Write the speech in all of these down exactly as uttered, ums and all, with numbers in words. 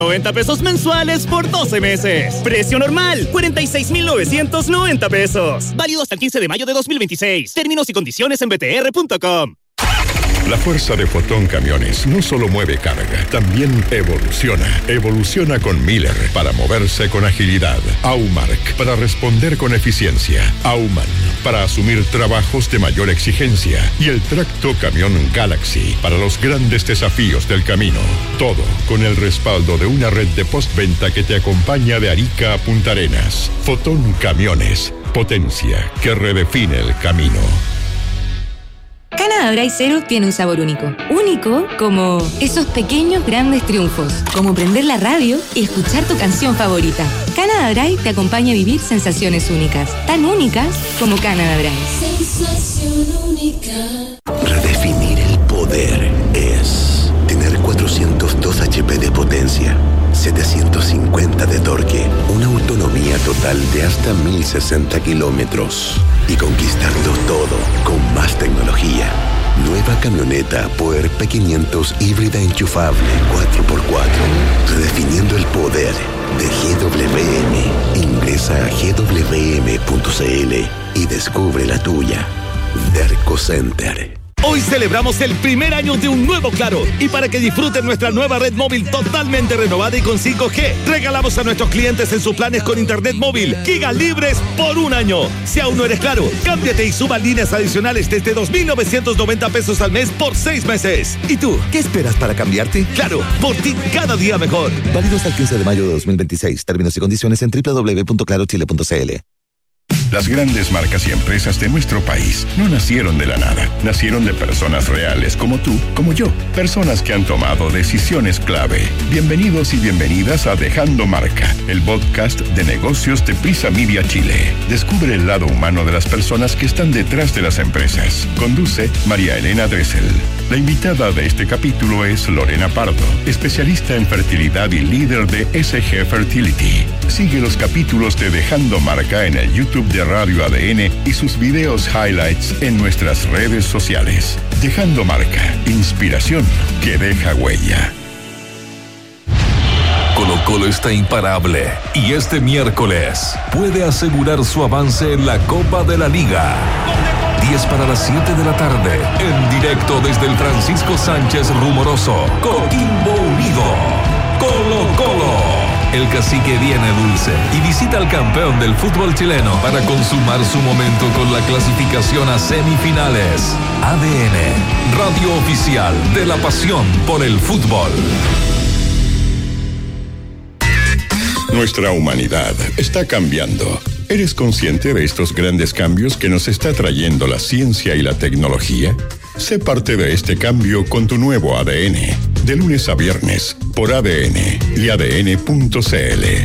noventa pesos mensuales por doce meses. Precio normal, cuarenta y seis mil novecientos noventa pesos. Válido hasta el quince de mayo de dos mil veintiséis. Términos y condiciones en b t r punto com. La fuerza de Fotón Camiones no solo mueve carga, también evoluciona. Evoluciona con Miller para moverse con agilidad. Aumark para responder con eficiencia. Auman para asumir trabajos de mayor exigencia. Y el tracto camión Galaxy para los grandes desafíos del camino. Todo con el respaldo de una red de postventa que te acompaña de Arica a Punta Arenas. Fotón Camiones, potencia que redefine el camino. Canada Dry Zero tiene un sabor único. Único como esos pequeños grandes triunfos. Como prender la radio y escuchar tu canción favorita. Canada Dry te acompaña a vivir sensaciones únicas. Tan únicas como Canada Dry. Sensación única. Redefinir el poder es tener cuatrocientos dos H P de potencia, setecientos cincuenta de torque, una autonomía total de hasta mil sesenta kilómetros y conquistarlo todo con más tecnología. Nueva camioneta Power P quinientos híbrida enchufable cuatro por cuatro, redefiniendo el poder de G W M. Ingresa a g w m punto c l y descubre la tuya. Derco Center. Hoy celebramos el primer año de un nuevo Claro y para que disfruten nuestra nueva red móvil totalmente renovada y con cinco G, regalamos a nuestros clientes en sus planes con internet móvil gigas libres por un año. Si aún no eres Claro, cámbiate y suba líneas adicionales desde dos mil novecientos noventa pesos al mes por seis meses. ¿Y tú, qué esperas para cambiarte? Claro, por ti cada día mejor. Válido hasta el quince de mayo de dos mil veintiséis. Términos y condiciones en w w w punto claro chile punto c l. Las grandes marcas y empresas de nuestro país no nacieron de la nada. Nacieron de personas reales como tú, como yo. Personas que han tomado decisiones clave. Bienvenidos y bienvenidas a Dejando Marca, el podcast de negocios de Prisa Media Chile. Descubre el lado humano de las personas que están detrás de las empresas. Conduce María Elena Dressel. La invitada de este capítulo es Lorena Pardo, especialista en fertilidad y líder de S G Fertility. Sigue los capítulos de Dejando Marca en el YouTube de Radio A D N y sus videos highlights en nuestras redes sociales. Dejando Marca, inspiración que deja huella. Colo Colo está imparable y este miércoles puede asegurar su avance en la Copa de la Liga. diez para las siete de la tarde, en directo desde el Francisco Sánchez Rumoroso, Coquimbo Unido. Colo Colo. El cacique viene dulce y visita al campeón del fútbol chileno para consumar su momento con la clasificación a semifinales. A D N, radio oficial de la pasión por el fútbol. Nuestra humanidad está cambiando. ¿Eres consciente de estos grandes cambios que nos está trayendo la ciencia y la tecnología? Sé parte de este cambio con tu nuevo A D N, de lunes a viernes, por A D N y A D N punto c l.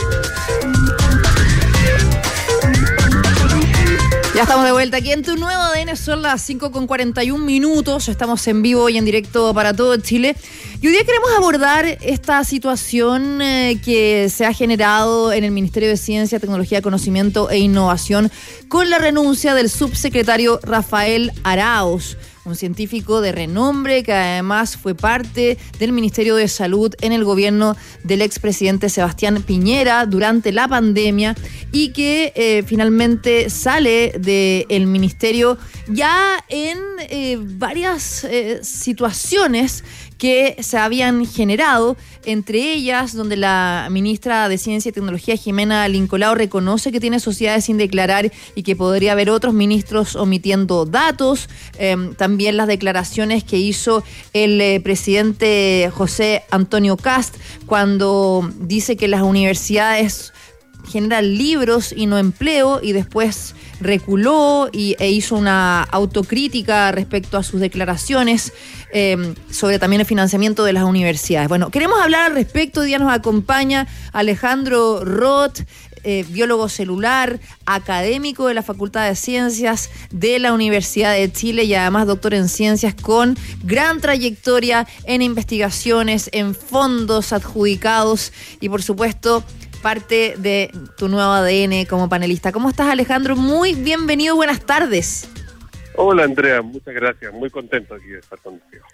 Ya estamos de vuelta aquí en tu nuevo A D N, son las cinco con cuarenta y un minutos, estamos en vivo y en directo para todo Chile. Y hoy día queremos abordar esta situación eh, que se ha generado en el Ministerio de Ciencia, Tecnología, Conocimiento e Innovación con la renuncia del subsecretario Rafael Arauz, un científico de renombre que además fue parte del Ministerio de Salud en el gobierno del expresidente Sebastián Piñera durante la pandemia y que eh, finalmente sale del ministerio ya en eh, varias eh, situaciones que se habían generado, entre ellas donde la ministra de Ciencia y Tecnología, Jimena Lincolao, reconoce que tiene sociedades sin declarar y que podría haber otros ministros omitiendo datos. Eh, también las declaraciones que hizo el eh, presidente José Antonio Kast cuando dice que las universidades generan libros y no empleo, y después reculó y, e hizo una autocrítica respecto a sus declaraciones eh, sobre también el financiamiento de las universidades. Bueno, queremos hablar al respecto. Hoy día nos acompaña Alejandro Roth, eh, biólogo celular, académico de la Facultad de Ciencias de la Universidad de Chile y además doctor en ciencias con gran trayectoria en investigaciones, en fondos adjudicados y por supuesto parte de tu nuevo A D N como panelista. ¿Cómo estás, Alejandro? Muy bienvenido, buenas tardes. Hola, Andrea, muchas gracias. Muy contento aquí de estar contigo.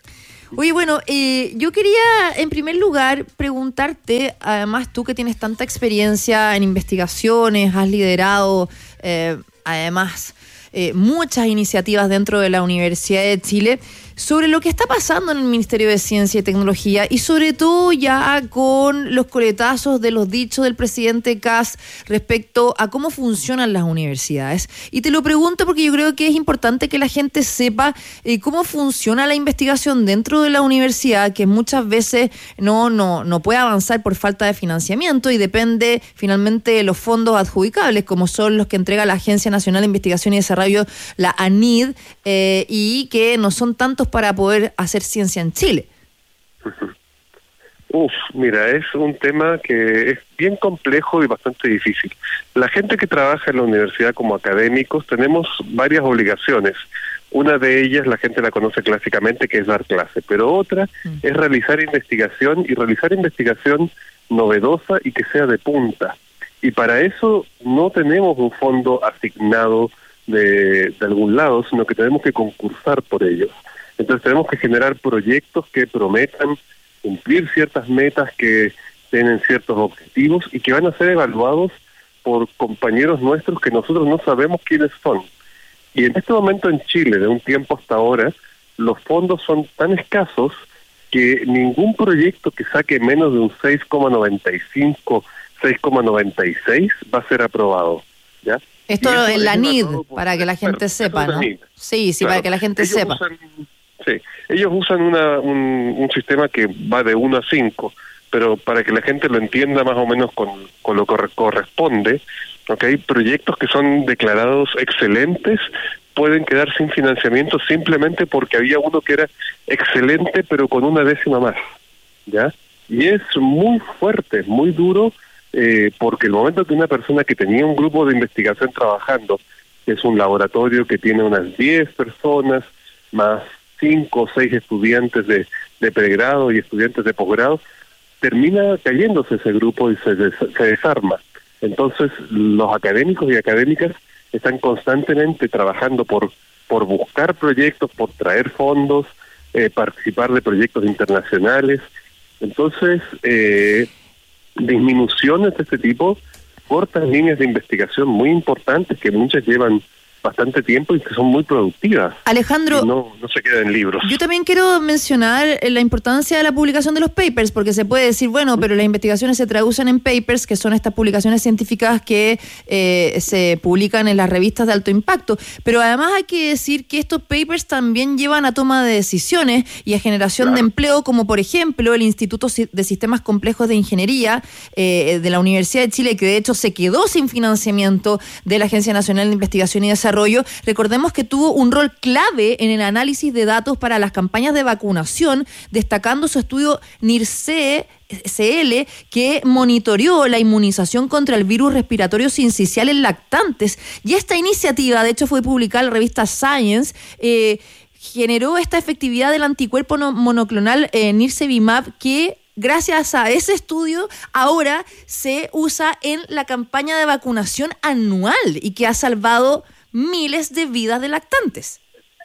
Oye, bueno, eh, yo quería en primer lugar preguntarte, además tú que tienes tanta experiencia en investigaciones, has liderado eh, además eh, muchas iniciativas dentro de la Universidad de Chile, sobre lo que está pasando en el Ministerio de Ciencia y Tecnología y sobre todo ya con los coletazos de los dichos del presidente Kast respecto a cómo funcionan las universidades. Y te lo pregunto porque yo creo que es importante que la gente sepa eh, cómo funciona la investigación dentro de la universidad, que muchas veces no, no, no puede avanzar por falta de financiamiento y depende finalmente de los fondos adjudicables, como son los que entrega la Agencia Nacional de Investigación y Desarrollo, la ANID, eh, y que no son tantos para poder hacer ciencia en Chile. Uf, mira, es un tema que es bien complejo y bastante difícil. La gente que trabaja en la universidad como académicos tenemos varias obligaciones. Una de ellas, la gente la conoce clásicamente, que es dar clase, pero otra mm. es realizar investigación y realizar investigación novedosa y que sea de punta. Y para eso no tenemos un fondo asignado de, de algún lado, sino que tenemos que concursar por ellos. Entonces tenemos que generar proyectos que prometan cumplir ciertas metas, que tienen ciertos objetivos y que van a ser evaluados por compañeros nuestros que nosotros no sabemos quiénes son. Y en este momento en Chile, de un tiempo hasta ahora, los fondos son tan escasos que ningún proyecto que saque menos de un seis coma noventa y cinco, seis coma noventa y seis va a ser aprobado, ¿ya? Esto es la ANID, para que la gente sepa, ¿no? Sí, sí, para que la gente sepa. Sí, ellos usan una, un, un sistema que va de uno a cinco, pero para que la gente lo entienda más o menos con, con lo que corresponde, ¿okay? Proyectos que son declarados excelentes pueden quedar sin financiamiento simplemente porque había uno que era excelente pero con una décima más, ¿ya? Y es muy fuerte, muy duro, eh, porque el momento que una persona que tenía un grupo de investigación trabajando, que es un laboratorio que tiene unas diez personas, más cinco o seis estudiantes de, de pregrado y estudiantes de posgrado, termina cayéndose ese grupo y se, des, se desarma. Entonces los académicos y académicas están constantemente trabajando por, por buscar proyectos, por traer fondos, eh, participar de proyectos internacionales. Entonces, eh, disminuciones de este tipo cortan líneas de investigación muy importantes que muchas llevan bastante tiempo y que son muy productivas. Alejandro, no, no se quedan en libros. Yo también quiero mencionar la importancia de la publicación de los papers, porque se puede decir, bueno, pero las investigaciones se traducen en papers, que son estas publicaciones científicas que eh, se publican en las revistas de alto impacto, pero además hay que decir que estos papers también llevan a toma de decisiones y a generación claro. de empleo, como por ejemplo el Instituto de Sistemas Complejos de Ingeniería eh, de la Universidad de Chile, que de hecho se quedó sin financiamiento de la Agencia Nacional de Investigación y Desarrollo. Recordemos que tuvo un rol clave en el análisis de datos para las campañas de vacunación, destacando su estudio NIRCE C L, que monitoreó la inmunización contra el virus respiratorio sincicial en lactantes. Y esta iniciativa, de hecho, fue publicada en la revista Science, eh, generó esta efectividad del anticuerpo monoclonal eh, Nirsevimab, que gracias a ese estudio, ahora se usa en la campaña de vacunación anual y que ha salvado miles de vidas de lactantes.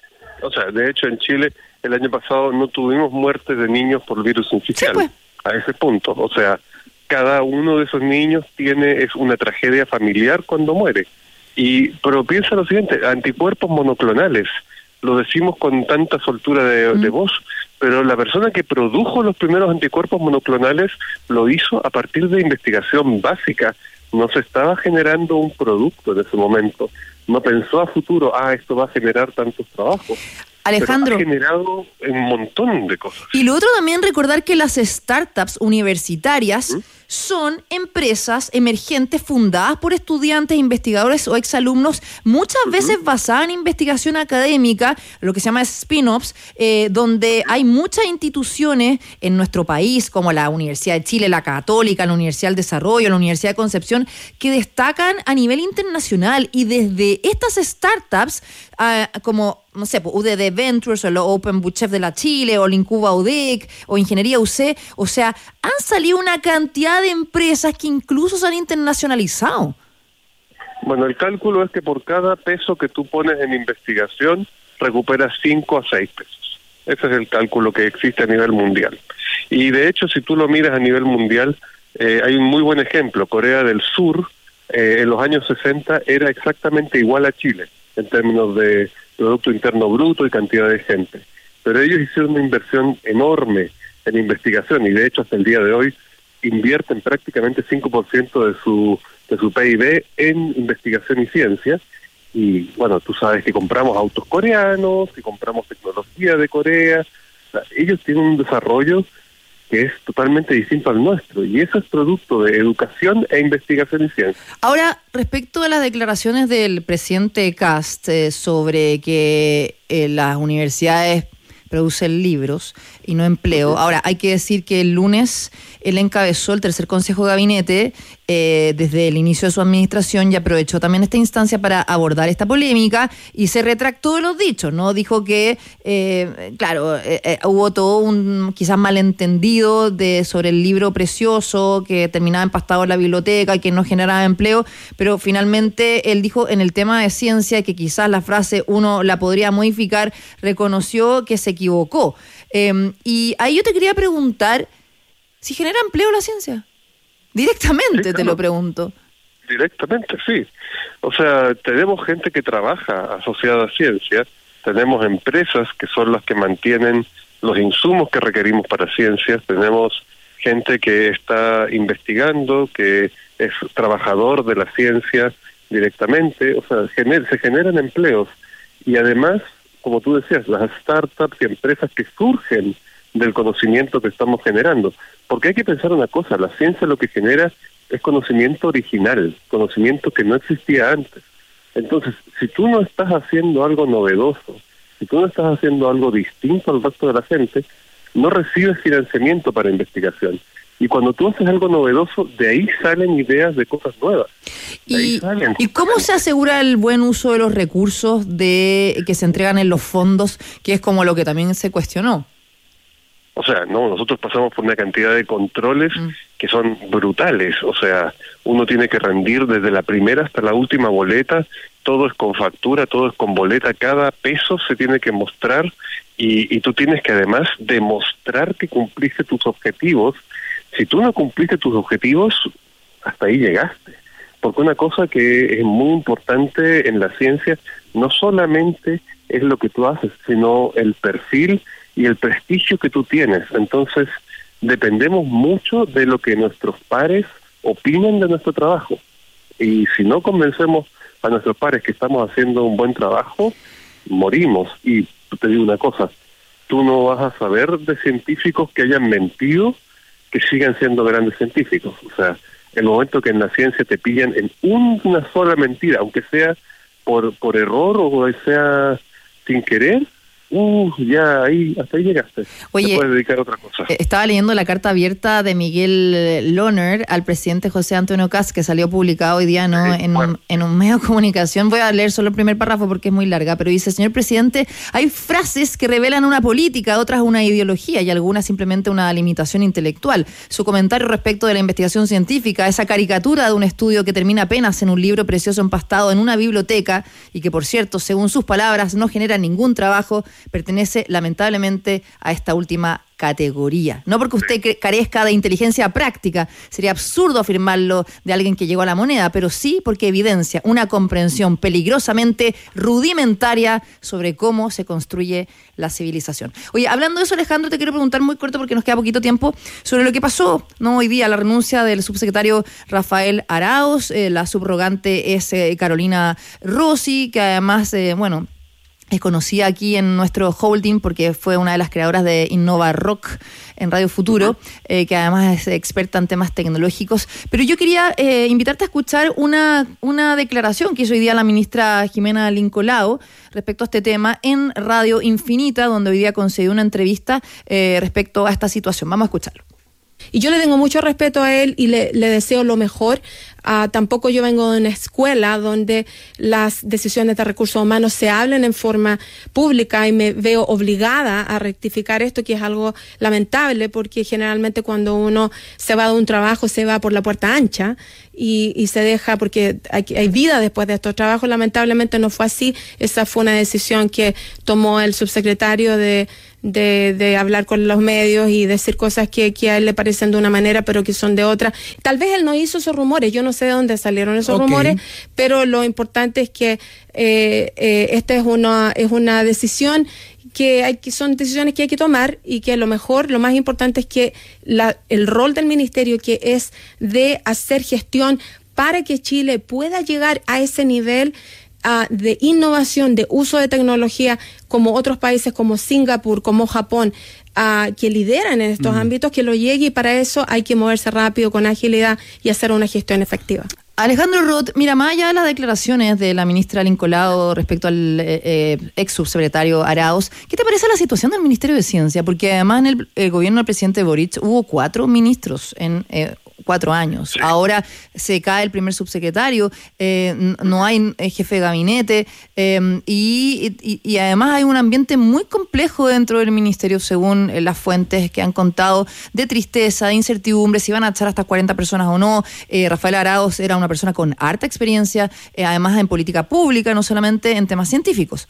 O sea, de hecho en Chile el año pasado no tuvimos muertes de niños por virus sincicial, sí, pues. A ese punto. O sea, cada uno de esos niños tiene es una tragedia familiar cuando muere. Y pero piensa lo siguiente, anticuerpos monoclonales, lo decimos con tanta soltura de, mm. de voz, pero la persona que produjo los primeros anticuerpos monoclonales lo hizo a partir de investigación básica. No se estaba generando un producto en ese momento. No pensó a futuro, ah, esto va a generar tantos trabajos. Alejandro, pero ha generado un montón de cosas. Y lo otro también recordar que las startups universitarias ¿Mm? son empresas emergentes fundadas por estudiantes, investigadores o exalumnos, muchas uh-huh. veces basadas en investigación académica, lo que se llama spin-offs, eh, donde hay muchas instituciones en nuestro país, como la Universidad de Chile, la Católica, la Universidad del Desarrollo, la Universidad de Concepción, que destacan a nivel internacional, y desde estas startups, uh, como no sé, U D D Ventures o el Open Bootchef de la Chile o el Incuba U D E C o Ingeniería U C, o sea, han salido una cantidad de empresas que incluso se han internacionalizado. Bueno, el cálculo es que por cada peso que tú pones en investigación, recuperas cinco a seis pesos. Ese es el cálculo que existe a nivel mundial. Y de hecho, si tú lo miras a nivel mundial, eh, hay un muy buen ejemplo. Corea del Sur, eh, en los años sesenta, era exactamente igual a Chile, en términos de Producto Interno Bruto y cantidad de gente. Pero ellos hicieron una inversión enorme en investigación, y de hecho hasta el día de hoy invierten prácticamente cinco por ciento de su, de su P I B en investigación y ciencia. Y bueno, tú sabes que compramos autos coreanos, que compramos tecnología de Corea. O sea, ellos tienen un desarrollo que es totalmente distinto al nuestro, y eso es producto de educación e investigación y ciencia. Ahora, respecto a las declaraciones del presidente Kast eh, sobre que eh, las universidades producen libros y no empleo. Ahora, hay que decir que el lunes él encabezó el tercer Consejo de Gabinete eh, desde el inicio de su administración, y aprovechó también esta instancia para abordar esta polémica y se retractó de los dichos, ¿no? Dijo que, eh, claro, eh, eh, hubo todo un quizás malentendido de, sobre el libro precioso que terminaba empastado en la biblioteca y que no generaba empleo, pero finalmente él dijo en el tema de ciencia que quizás la frase uno la podría modificar, reconoció que se equivocó. Eh, y ahí yo te quería preguntar si genera empleo la ciencia. Directamente, sí, claro. Te lo pregunto. Directamente, sí. O sea, tenemos gente que trabaja asociada a ciencia, tenemos empresas que son las que mantienen los insumos que requerimos para ciencias, tenemos gente que está investigando, que es trabajador de la ciencia directamente, o sea, gener- se generan empleos. Y además, como tú decías, las startups y empresas que surgen del conocimiento que estamos generando. Porque hay que pensar una cosa, la ciencia lo que genera es conocimiento original, conocimiento que no existía antes. Entonces, si tú no estás haciendo algo novedoso, si tú no estás haciendo algo distinto al resto de la gente, no recibes financiamiento para investigación. Y cuando tú haces algo novedoso, de ahí salen ideas de cosas nuevas. ¿Y, ¿Y cómo se asegura el buen uso de los recursos de que se entregan en los fondos, que es como lo que también se cuestionó? O sea, no, nosotros pasamos por una cantidad de controles mm. que son brutales. O sea, uno tiene que rendir desde la primera hasta la última boleta, todo es con factura, todo es con boleta, cada peso se tiene que mostrar, y, y tú tienes que además demostrar que cumpliste tus objetivos. Si tú no cumpliste tus objetivos, hasta ahí llegaste. Porque una cosa que es muy importante en la ciencia, no solamente es lo que tú haces, sino el perfil y el prestigio que tú tienes. Entonces, dependemos mucho de lo que nuestros pares opinan de nuestro trabajo. Y si no convencemos a nuestros pares que estamos haciendo un buen trabajo, morimos. Y te digo una cosa, tú no vas a saber de científicos que hayan mentido que sigan siendo grandes científicos. O sea, el momento que en la ciencia te pillan en una sola mentira, aunque sea por, por error o sea sin querer, Uh, ya ahí, hasta ahí llegaste. Oye, te puedes dedicar a otra cosa. Estaba leyendo la carta abierta de Miguel Lohner al presidente José Antonio Kast, que salió publicado hoy día, ¿no? Sí, en, bueno. un, en un medio de comunicación. Voy a leer solo el primer párrafo porque es muy larga, pero dice: señor presidente, hay frases que revelan una política, otras una ideología y algunas simplemente una limitación intelectual. Su comentario respecto de la investigación científica, esa caricatura de un estudio que termina apenas en un libro precioso empastado en una biblioteca y que, por cierto, según sus palabras, no genera ningún trabajo, pertenece lamentablemente a esta última categoría. No porque usted carezca de inteligencia práctica, sería absurdo afirmarlo de alguien que llegó a la moneda, pero sí porque evidencia una comprensión peligrosamente rudimentaria sobre cómo se construye la civilización. Oye, hablando de eso, Alejandro, te quiero preguntar muy corto porque nos queda poquito tiempo sobre lo que pasó, ¿no? Hoy día, la renuncia del subsecretario Rafael Arauz, eh, la subrogante es eh, Carolina Rossi, que además, eh, bueno, es conocida aquí en nuestro holding porque fue una de las creadoras de Innova Rock en Radio Futuro, eh, que además es experta en temas tecnológicos. Pero yo quería eh, invitarte a escuchar una, una declaración que hizo hoy día la ministra Jimena Lincolao respecto a este tema en Radio Infinita, donde hoy día concedió una entrevista eh, respecto a esta situación. Vamos a escucharlo. Y yo le tengo mucho respeto a él y le, le deseo lo mejor Uh, tampoco yo vengo de una escuela donde las decisiones de recursos humanos se hablen en forma pública y me veo obligada a rectificar esto, que es algo lamentable porque generalmente cuando uno se va de un trabajo se va por la puerta ancha y, y se deja porque hay, hay vida después de estos trabajos. Lamentablemente no fue así. Esa fue una decisión que tomó el subsecretario de De, de hablar con los medios y decir cosas que, que a él le parecen de una manera pero que son de otra. Tal vez él no hizo esos rumores, yo no sé de dónde salieron esos okay. rumores, pero lo importante es que eh, eh, esta es una, es una decisión que hay que son decisiones que hay que tomar y que lo mejor, lo más importante es que la, el rol del ministerio, que es de hacer gestión para que Chile pueda llegar a ese nivel Uh, de innovación, de uso de tecnología, como otros países como Singapur, como Japón, uh, que lideran en estos mm. ámbitos, que lo llegue, y para eso hay que moverse rápido, con agilidad y hacer una gestión efectiva. Alejandro Roth, mira, más allá de las declaraciones de la ministra Lincolao respecto al eh, eh, ex subsecretario Arauz, ¿qué te parece la situación del Ministerio de Ciencia? Porque además en el, el gobierno del presidente Boric hubo cuatro ministros en eh, cuatro años. Sí. Ahora se cae el primer subsecretario, eh, no hay jefe de gabinete eh, y, y, y además hay un ambiente muy complejo dentro del ministerio, según las fuentes que han contado, de tristeza, de incertidumbre, si van a echar hasta cuarenta personas o no. Eh, Rafael Arauz era una persona con harta experiencia, eh, además en política pública, no solamente en temas científicos.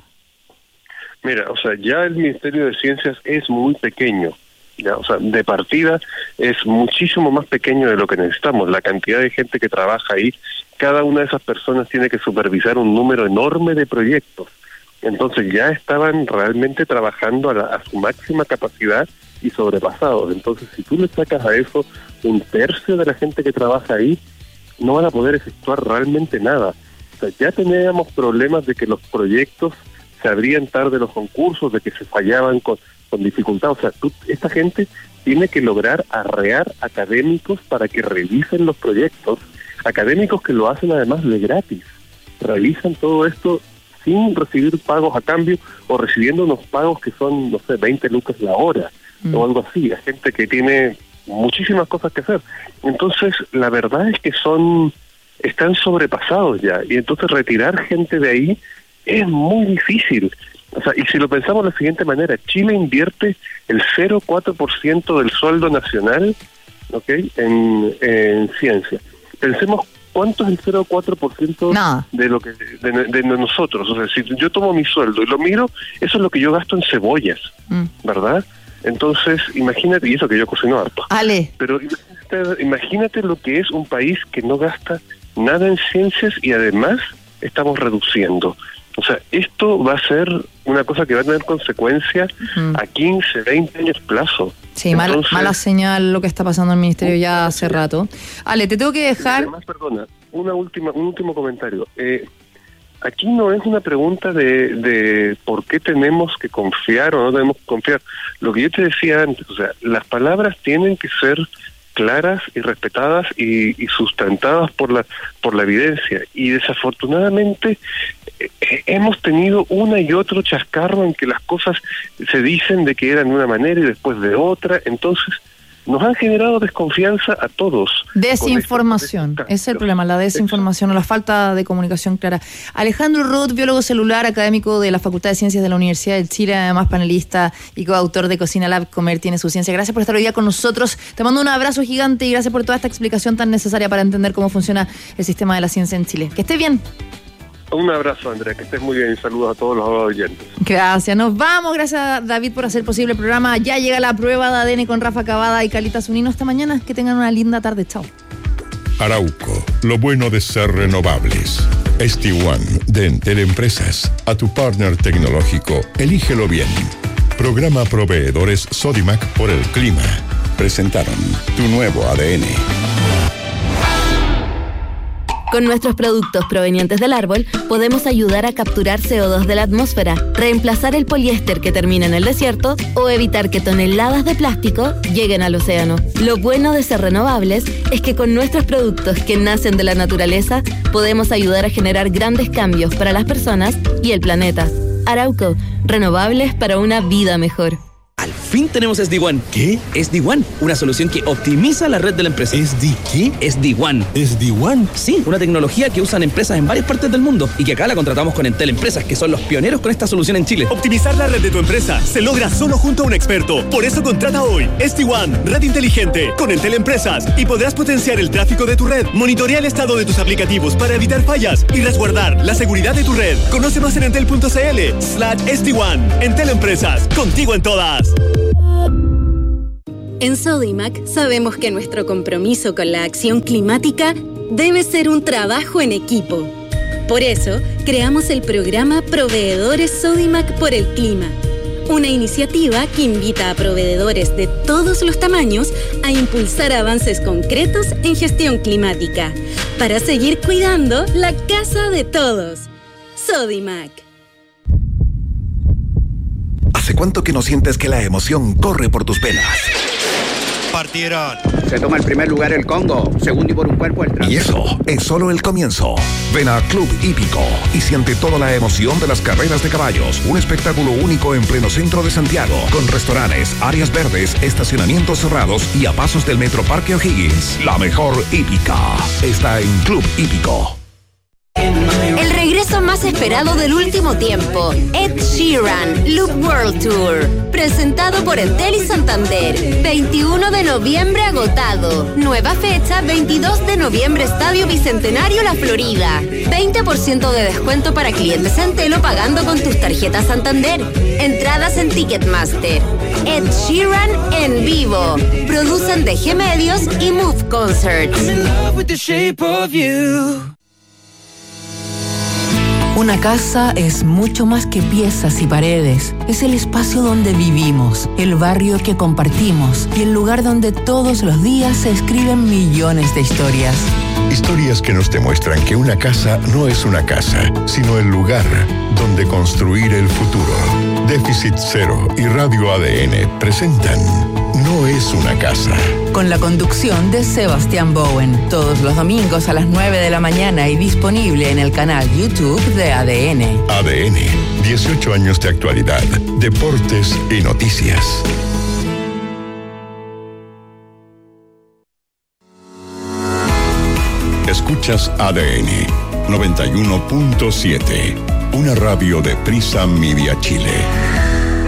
Mira, o sea, ya el Ministerio de Ciencias es muy pequeño. Ya, o sea, de partida es muchísimo más pequeño de lo que necesitamos. La cantidad de gente que trabaja ahí, cada una de esas personas tiene que supervisar un número enorme de proyectos. Entonces ya estaban realmente trabajando a, la, a su máxima capacidad y sobrepasados. Entonces, si tú le sacas a eso un tercio de la gente que trabaja ahí, no van a poder efectuar realmente nada. O sea, ya teníamos problemas de que los proyectos se abrían tarde los concursos, de que se fallaban con con dificultad. O sea, tú, esta gente tiene que lograr arrear académicos para que revisen los proyectos, académicos que lo hacen además de gratis, realizan todo esto sin recibir pagos a cambio o recibiendo unos pagos que son, no sé, veinte lucas la hora mm. o algo así. Hay gente que tiene muchísimas cosas que hacer. Entonces, la verdad es que son, están sobrepasados ya, y entonces retirar gente de ahí es muy difícil. O sea, y si lo pensamos de la siguiente manera, Chile invierte el cero coma cuatro por ciento del sueldo nacional, ¿ok?, en, en ciencia. Pensemos cuánto es el cero coma cuatro por ciento no. de lo que de, de, de nosotros. O sea, si yo tomo mi sueldo y lo miro, eso es lo que yo gasto en cebollas, mm. ¿verdad? Entonces, imagínate, y eso que yo cocino harto. Ale. Pero imagínate, imagínate lo que es un país que no gasta nada en ciencias y además estamos reduciendo. O sea, esto va a ser una cosa que va a tener consecuencias uh-huh. a quince, veinte años plazo. Sí, Entonces, mala, mala señal lo que está pasando en el ministerio ya hace rato. Ale, te tengo que dejar... Además, perdona, una última, un último comentario. Eh, aquí no es una pregunta de, de por qué tenemos que confiar o no tenemos que confiar. Lo que yo te decía antes, o sea, las palabras tienen que ser claras y respetadas y, y sustentadas por la por la evidencia, y desafortunadamente eh, hemos tenido una y otro chascarro en que las cosas se dicen de que eran de una manera y después de otra. Entonces nos han generado desconfianza a todos. Desinformación, ese es el problema, la desinformación o la falta de comunicación clara. Alejandro Roth, biólogo celular, académico de la Facultad de Ciencias de la Universidad de Chile, además panelista y coautor de Cocina Lab, Comer tiene su ciencia. Gracias por estar hoy día con nosotros. Te mando un abrazo gigante y gracias por toda esta explicación tan necesaria para entender cómo funciona el sistema de la ciencia en Chile. Que estés bien. Un abrazo, Andrea, que estés muy bien y saludos a todos los oyentes. Gracias, nos vamos. Gracias, David, por hacer posible el programa. Ya llega la prueba de A D N con Rafa Cavada y Carlita Zunino esta mañana. Que tengan una linda tarde. Chao. Arauco, lo bueno de ser renovables. S T uno de Entel Empresas. A tu partner tecnológico, elígelo bien. Programa Proveedores Sodimac por el clima. Presentaron tu nuevo A D N. Con nuestros productos provenientes del árbol, podemos ayudar a capturar C O dos de la atmósfera, reemplazar el poliéster que termina en el desierto o evitar que toneladas de plástico lleguen al océano. Lo bueno de ser renovables es que con nuestros productos que nacen de la naturaleza, podemos ayudar a generar grandes cambios para las personas y el planeta. Arauco, renovables para una vida mejor. Al fin tenemos S D One. ¿Qué? S D One, una solución que optimiza la red de la empresa. ¿S D qué? S D One. ¿S D One? Sí, una tecnología que usan empresas en varias partes del mundo y que acá la contratamos con Entel Empresas, que son los pioneros con esta solución en Chile. Optimizar la red de tu empresa se logra solo junto a un experto. Por eso contrata hoy S D One, red inteligente, con Entel Empresas, y podrás potenciar el tráfico de tu red, monitorear el estado de tus aplicativos para evitar fallas y resguardar la seguridad de tu red. Conoce más en entel.cl slash S D One. Entel Empresas, contigo en todas. En Sodimac sabemos que nuestro compromiso con la acción climática debe ser un trabajo en equipo. Por eso, creamos el programa Proveedores Sodimac por el Clima, una iniciativa que invita a proveedores de todos los tamaños a impulsar avances concretos en gestión climática, para seguir cuidando la casa de todos. Sodimac. ¿Hace cuánto que no sientes que la emoción corre por tus venas? Partieron. Se toma el primer lugar el Congo, segundo y por un cuerpo el Trans. Y eso es solo el comienzo. Ven a Club Hípico y siente toda la emoción de las carreras de caballos. Un espectáculo único en pleno centro de Santiago, con restaurantes, áreas verdes, estacionamientos cerrados y a pasos del Metro Parque O'Higgins. La mejor hípica está en Club Hípico. El regreso más esperado del último tiempo, Ed Sheeran, Loop World Tour, presentado por Entel y Santander, veintiuno de noviembre agotado, nueva fecha veintidós de noviembre Estadio Bicentenario La Florida, veinte por ciento de descuento para clientes Entel o pagando con tus tarjetas Santander, entradas en Ticketmaster. Ed Sheeran en vivo, producen D G Medios y Move Concerts. Una casa es mucho más que piezas y paredes. Es el espacio donde vivimos, el barrio que compartimos y el lugar donde todos los días se escriben millones de historias. Historias que nos demuestran que una casa no es una casa, sino el lugar donde construir el futuro. Déficit Cero y Radio A D N presentan No es una casa. Con la conducción de Sebastián Bowen, todos los domingos a las nueve de la mañana y disponible en el canal YouTube de A D N. A D N, dieciocho años de actualidad, deportes y noticias. Escuchas A D N noventa y uno punto siete, una radio de Prisa Media Chile.